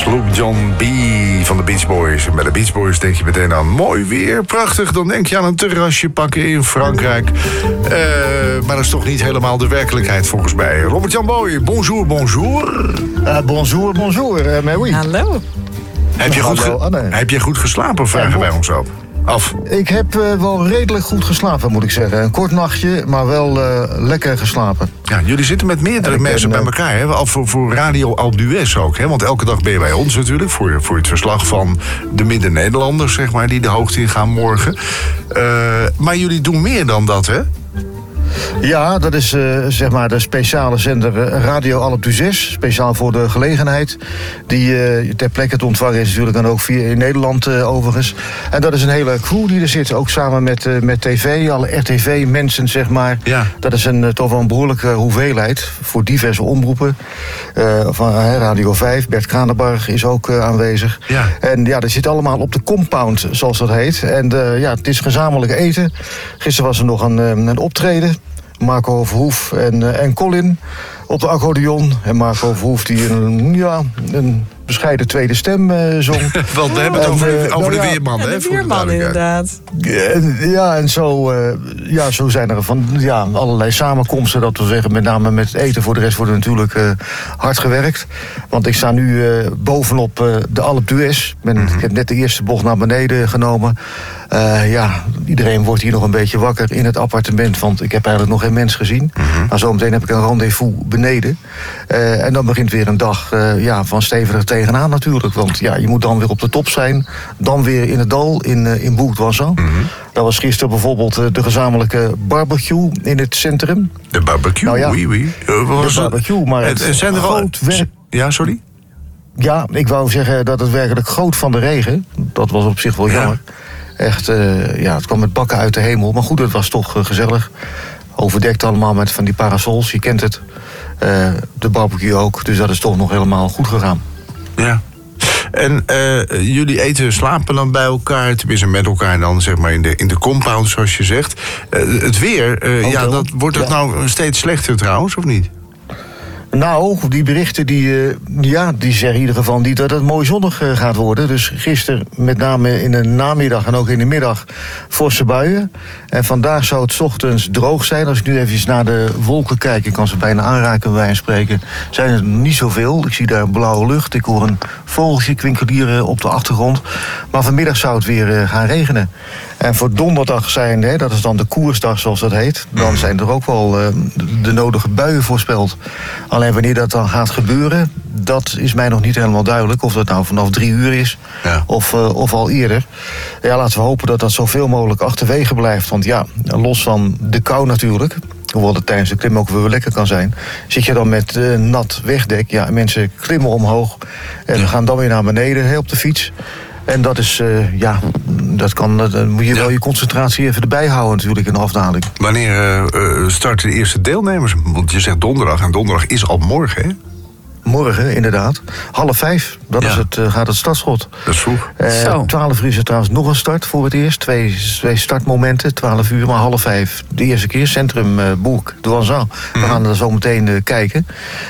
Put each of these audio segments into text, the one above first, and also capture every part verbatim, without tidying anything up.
Sloop John B. van de Beach Boys. En bij de Beach Boys denk je meteen aan mooi weer, prachtig. Dan denk je aan een terrasje pakken in Frankrijk. Uh, maar dat is toch niet helemaal de werkelijkheid volgens mij. Robert-Jan Boy, bonjour, bonjour. Uh, bonjour, bonjour, uh, mais oui. Hallo. Heb je, goed ge- heb je goed geslapen, vragen ja, wij ons op. Af. Ik heb uh, wel redelijk goed geslapen, moet ik zeggen. Een kort nachtje, maar wel uh, lekker geslapen. Ja, jullie zitten met meerdere mensen ben, bij elkaar, hè? Al voor, voor Radio Alpe d'Huez ook, hè? Want elke dag ben je bij ons natuurlijk... voor, voor het verslag van de Midden-Nederlanders, zeg maar... die de hoogte in gaan morgen. Uh, maar jullie doen meer dan dat, hè? Ja, dat is uh, zeg maar de speciale zender Radio Alpe d'Huez. Speciaal voor de gelegenheid. Die uh, ter plekke te ontvangen is natuurlijk dan ook via in Nederland uh, overigens. En dat is een hele crew die er zit. Ook samen met, uh, met tv, alle R T V-mensen zeg maar. Ja. Dat is een, uh, toch wel een behoorlijke hoeveelheid voor diverse omroepen. Uh, van uh, Radio vijf, Bert Kranenbarg is ook uh, aanwezig. Ja. En ja, dat zit allemaal op de compound, zoals dat heet. En uh, ja, het is gezamenlijk eten. Gisteren was er nog een, uh, een optreden. Marco Verhoef en, uh, en Colin op de accordeon. En Marco Verhoef die een, ja, een bescheiden tweede stem uh, zong. Want we hebben het over, de, over nou, de weerman, ja, hè? De weerman, inderdaad. Ja, en zo, uh, ja, zo zijn er van ja, allerlei samenkomsten. Dat wil zeggen, met name met eten. Voor de rest wordt er natuurlijk uh, hard gewerkt. Want ik sta nu uh, bovenop uh, de Alpe d'Huez. Mm-hmm. Ik heb net de eerste bocht naar beneden genomen. Uh, ja, iedereen wordt hier nog een beetje wakker in het appartement. Want ik heb eigenlijk nog geen mens gezien. Mm-hmm. Maar zometeen heb ik een rendezvous beneden. Uh, en dan begint weer een dag uh, ja, van stevig tegenaan natuurlijk. Want ja, je moet dan weer op de top zijn. Dan weer in het dal in, uh, in Bourg-d'Oisans. Mm-hmm. Dat was gisteren bijvoorbeeld uh, de gezamenlijke barbecue in het centrum. De barbecue, nou, ja, oui, oui. Uh, de barbecue, maar het, het zijn er groot wel... werk... Ja, sorry? Ja, ik wou zeggen dat het werkelijk groot van de regen. Dat was op zich wel jammer. Ja. Echt, uh, ja, het kwam met bakken uit de hemel. Maar goed, het was toch uh, gezellig. Overdekt allemaal met van die parasols, je kent het. Uh, de barbecue ook, dus dat is toch nog helemaal goed gegaan. Ja. En uh, jullie eten, slapen dan bij elkaar, tenminste met elkaar dan, zeg maar, in de, in de compound, zoals je zegt. Uh, het weer, uh, ja, dat, wordt het ja. nou steeds slechter trouwens, of niet? Nou, die berichten die, uh, ja, die zeggen in ieder geval niet dat het mooi zonnig uh, gaat worden. Dus gisteren met name in de namiddag en ook in de middag forse buien. En vandaag zou het 's ochtends droog zijn. Als ik nu even naar de wolken kijk, ik kan ze bijna aanraken bij wijze van spreken, zijn er niet zoveel. Ik zie daar blauwe lucht, ik hoor een vogeltje kwinkelieren op de achtergrond. Maar vanmiddag zou het weer uh, gaan regenen. En voor donderdag zijn, hè, dat is dan de koersdag zoals dat heet, dan zijn er ook wel uh, de nodige buien voorspeld. Alleen wanneer dat dan gaat gebeuren, dat is mij nog niet helemaal duidelijk. Of dat nou vanaf drie uur is, ja. of, uh, of al eerder. Ja, laten we hopen dat dat zoveel mogelijk achterwege blijft. Want ja, los van de kou natuurlijk, hoewel het tijdens de klim ook weer lekker kan zijn, zit je dan met uh, nat wegdek. Ja, mensen klimmen omhoog en ja. gaan dan weer naar beneden, hè, op de fiets. En dat is, uh, ja, dat kan, dan moet je ja. wel je concentratie even erbij houden natuurlijk in de afdaling. Wanneer uh, starten de eerste deelnemers? Want je zegt donderdag en donderdag is al morgen, hè? Morgen, inderdaad. Half vijf, dat ja. is het, uh, gaat het startschot. Dat is vroeg. Uh, twaalf uur is er trouwens nog een start voor het eerst. Twee, twee startmomenten, twaalf uur, maar half vijf. De eerste keer, centrum uh, Bourg-d'Oisans. We gaan er zo meteen uh, kijken.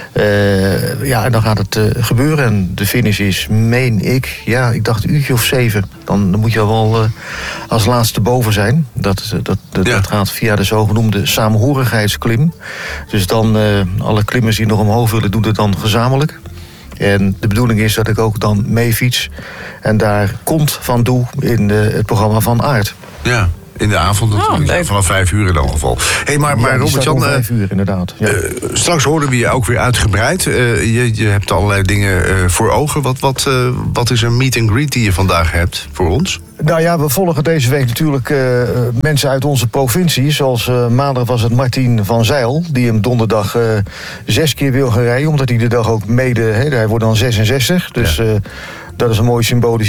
Uh, ja, en dan gaat het uh, gebeuren. En de finish is, meen ik, ja, ik dacht een uurtje of zeven. Dan, dan moet je wel uh, als laatste boven zijn. Dat, dat, dat, ja. dat gaat via de zogenoemde saamhorigheidsklim. Dus dan, uh, alle klimmers die nog omhoog willen, doen het dan gezamenlijk. En de bedoeling is dat ik ook dan mee fiets. En daar komt van doe in de, het programma van Aard. Ja, in de avond natuurlijk. Oh, vanaf vijf uur in elk geval. Hey, maar, maar ja, Robert-Jan, vijf uur inderdaad. Ja. Uh, straks horen we je ook weer uitgebreid. Uh, je, je hebt allerlei dingen uh, voor ogen. Wat, wat, uh, wat is een meet and greet die je vandaag hebt voor ons? Nou ja, we volgen deze week natuurlijk uh, mensen uit onze provincie. Zoals uh, maandag was het Martin van Zijl, die hem donderdag uh, zes keer wil gaan rijden. Omdat hij de dag ook mede, he, hij wordt dan zesenzestig. Dus ja. uh, dat is een mooi symbolisch